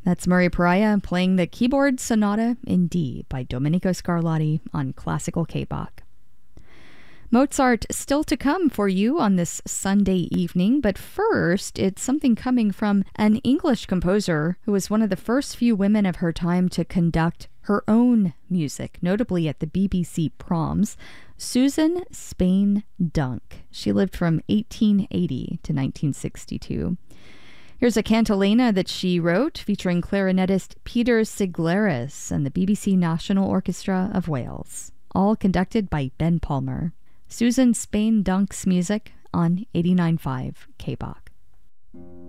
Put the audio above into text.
That's Murray Pariah playing the keyboard sonata in D by Domenico Scarlatti on Classical K-Bach. Mozart still to come for you on this Sunday evening, but first, it's something coming from an English composer who was one of the first few women of her time to conduct her own music, notably at the BBC Proms, Susan Spain Dunk. She lived from 1880 to 1962. Here's a cantilena that she wrote featuring clarinetist Peter Siglaris and the BBC National Orchestra of Wales, all conducted by Ben Palmer. Susan Spain Dunk's music on 89.5 K-Bach.